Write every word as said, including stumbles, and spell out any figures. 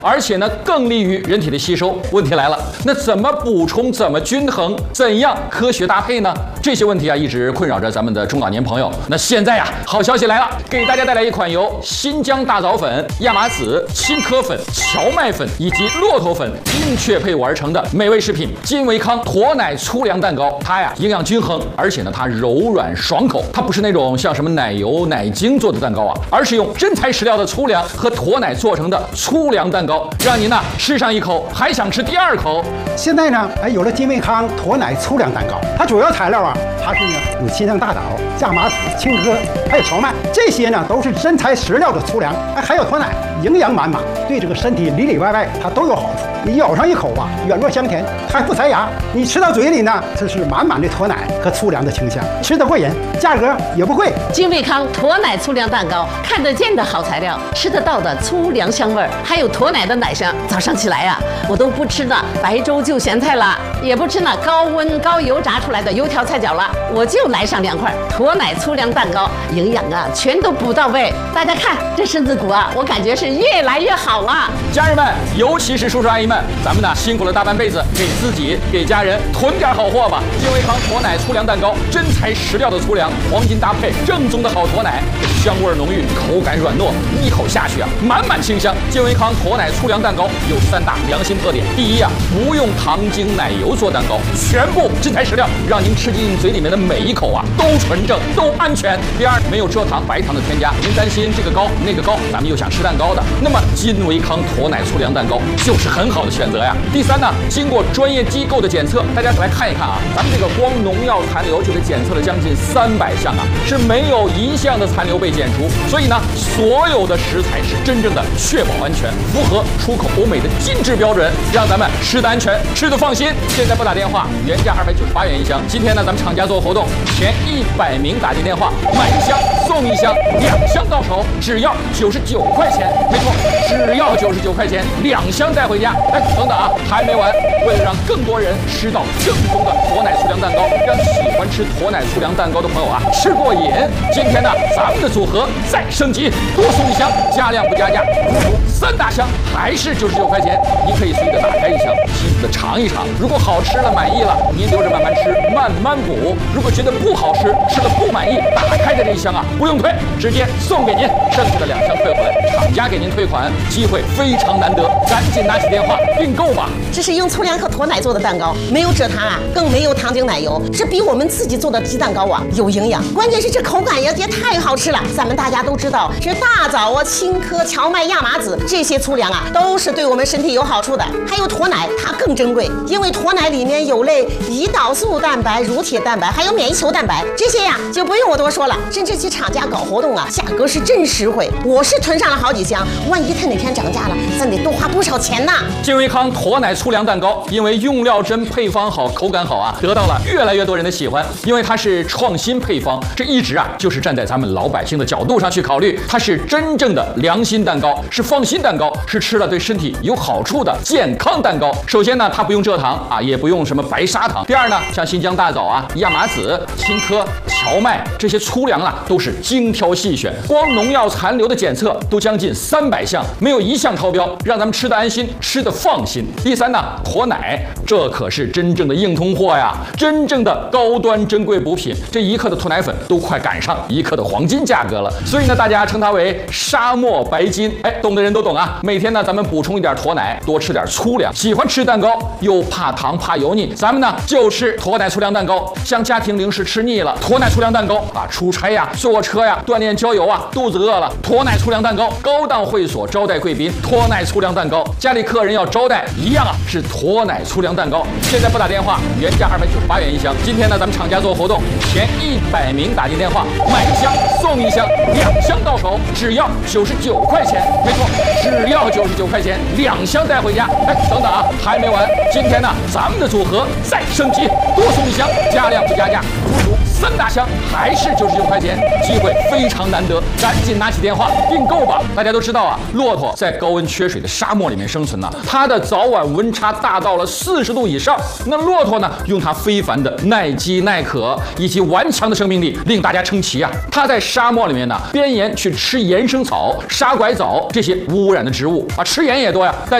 而且呢更利于人体的吸收。问题来了，那怎么补充？怎么均衡？怎样科学搭配呢？这些问题啊一直困扰着咱们的中老年朋友。那现在呀，好消息来了，给大家带来一款由新疆大枣粉、亚麻籽、青稞粉、荞麦粉以及骆驼粉精确配伍而成的美味食品——金维康驼奶粗粮蛋糕。它呀营养均衡，而且呢它柔软爽口。它不是那种像什么奶油、奶精做的蛋糕啊，而是用真材实料的粗粮和驼奶做成的粗粮蛋糕，让您呢吃上一口还想吃第二口。 现在呢，还有了金维康驼奶粗粮蛋糕，它主要材料啊，它是呢有新疆大枣、亚麻籽、青稞，还有荞麦，这些呢都是真材实料的粗粮，哎，还有驼奶，营养满满，对这个身体里里外外它都有好处。你咬上一口吧，软糯香甜，它还不塞牙。你吃到嘴里呢，这是满满的驼奶和粗粮的清香，吃得过瘾，价格也不贵。 金维康驼奶粗粮蛋糕，看得见的好材料，吃得到的粗粮香味儿，还有驼奶的奶香。早上起来呀、啊，我都不吃那白粥就咸菜了，也不吃那高温高油炸出来的油条菜饺了，我就来上两块驼奶粗粮蛋糕，营养啊全都补到位。大家看这身子骨啊，我感觉是越来越好了。 家人们，尤其是叔叔阿姨们，咱们呢辛苦了大半辈子，给自己给家人囤点好货吧。金维康驼奶粗粮蛋糕，真材实料的粗粮，黄金搭配，正宗的好驼奶，香味浓郁，口感软糯，一口下去啊，满满清香。金维康驼奶粗粮蛋糕有三大良心特点：第一啊，不用糖精奶油做蛋糕，全部真材实料，让您吃进嘴里面的每一口啊都纯正，都安全。第二，没有蔗糖、白糖的添加，您担心这个高那个高，咱们又想吃蛋糕的，那么金维康驼奶粗粮蛋糕就是很好的选择呀。第三呢，经过专业机构的检测，大家来看一看啊，咱们这个光农药残留就给检测了将近三百项啊，是没有一项的残留被检出。所以呢，所有的食材是真正的确保安全，符合出口欧美的精致标准，让咱们吃得安全，吃得放心。现在拨打电话，原价二百九十八元一箱。今天呢，咱们厂家做活动，前一百名打进电话，买一箱送一箱，两箱到手只要九十九块钱。没错，只要九十九块钱，两箱带回家。哎，等等啊，还没完！为了让更多人吃到正宗的驼奶粗粮蛋糕，让喜欢吃驼奶粗粮蛋糕的朋友啊吃过瘾，今天呢，咱们的组合再升级，多送一箱，加量不加价，三大箱还是九十九块钱。您可以随意的打开一箱，细细的尝一尝。如果好吃了，满意了，您留着慢慢吃，慢慢补。如果觉得不好吃，吃了不满意，打开的这一箱啊，不用退，直接送给您，剩下的两箱退回来，厂家给您退款，机会非常难得，赶紧拿起电话订购吧。 这是用粗粮和驼奶做的蛋糕，没有蔗糖啊，更没有糖精奶油，这比我们自己做的鸡蛋糕啊有营养。关键是这口感也也太好吃了。咱们大家都知道，这大枣啊、青稞、荞麦、亚麻籽这些粗粮啊，都是对我们身体有好处的。还有驼奶，它更珍贵，因为驼奶里面有类胰岛素蛋白、乳铁蛋白，还有免疫球蛋白，这些呀就不用我多说了。甚至其厂家搞活动啊，价格是真实惠。我是囤上了好几箱，万一它哪天涨价了，咱得多花不少钱呢。 金维康驼奶粗粮蛋糕，因为用料真、配方好、口感好啊，得到了越来越多人的喜欢。因为它是创新配方，这一直啊就是站在咱们老百姓的角度上去考虑，它是真正的良心蛋糕，是放心蛋糕，是吃了对身体有好处的健康蛋糕。首先呢，它不用蔗糖啊，也不用什么白砂糖。第二呢，像新疆大枣啊、亚麻籽、青稞、荞麦这些粗粮啊，都是精挑细选，光农药残留的检测都将近三百项，没有一项超标，让咱们吃得安心，吃得放心。第三呢，驼奶，这可是真正的硬通货呀，真正的高端珍贵补品，这一克的驼奶粉都快赶上一克的黄金价格了。所以呢，大家称它为沙漠白金。哎，懂的人都懂啊。每天呢，咱们补充一点驼奶，多吃点粗粮。喜欢吃蛋糕又怕糖怕油腻，咱们呢就吃驼奶粗粮蛋糕。像家庭零食吃腻了，驼奶粗粮蛋糕啊，出差呀、坐车呀、锻炼郊游啊，肚子饿了，驼奶粗粮蛋糕。高档会所招待贵宾，驼奶粗粮蛋糕。家里客人要招待，一样啊，是驼奶粗粮蛋糕。现在拨打电话，原价二百九十八元一箱。今天呢，咱们厂家做活动，前一百名打进电话，买一箱送一箱，两箱到手只要九十九块钱。没错，只要九十九块钱，两箱带回家。哎，等等啊，还没完！今天呢，咱们的组合再升级，多送一箱，加量不加价，足足三大箱还是九十九块钱，机会非常难得，赶紧拿起电话订购吧！大家都知道啊，骆驼在高温缺水。 水的沙漠里面生存呢，它的早晚温差大到了四十度以上。那骆驼呢，用它非凡的耐饥耐渴以及顽强的生命力，令大家称奇啊。它在沙漠里面呢，边沿去吃岩生草、沙拐枣这些无污染的植物啊，吃盐也多呀。但